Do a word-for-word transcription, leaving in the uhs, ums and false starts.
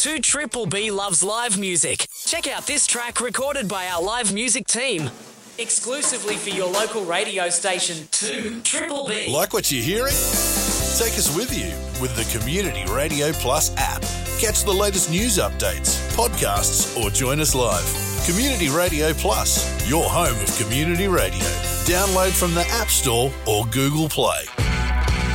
two Triple B loves live music. Check out this track recorded by our live music team. Exclusively for your local radio station, two Triple B. Like what you're hearing? Take us with you with the Community Radio Plus app. Catch the latest news updates, podcasts, or join us live. Community Radio Plus, your home of community radio. Download from the App Store or Google Play.